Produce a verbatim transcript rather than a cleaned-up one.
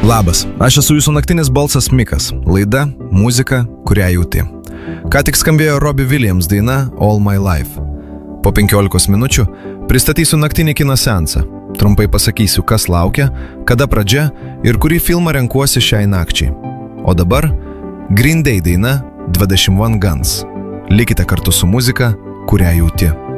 Labas, aš esu jūsų naktinis balsas Mikas. Laida Muzika, kurią jauti. Ką tik skambėjo Robbie Williams daina All My Life. Po penkiolikos minučių pristatysiu naktinį kino seansą. Trumpai pasakysiu, kas laukia, kada pradžia ir kurį filmą renkuosi šiai nakčiai. O dabar Green Day daina dvidešimt vienas Guns. Likite kartu su muzika, kurią jauti.